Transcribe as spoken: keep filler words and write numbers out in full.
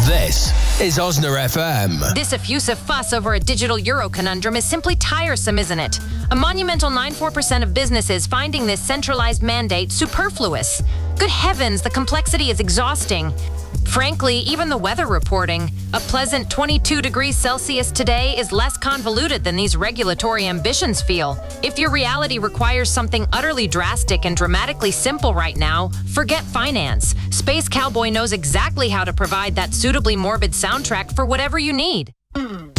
This is Osner F M. This effusive fuss over a digital euro conundrum is simply tiresome, isn't it? A monumental ninety-four percent of businesses finding this centralized mandate superfluous. Good heavens, the complexity is exhausting. Frankly, even the weather reporting, a pleasant twenty-two degrees Celsius today is less convoluted than these regulatory ambitions feel. If your reality requires something utterly drastic and dramatically simple right now, forget finance. Space Cowboy knows exactly how to provide that suitably morbid soundtrack for whatever you need.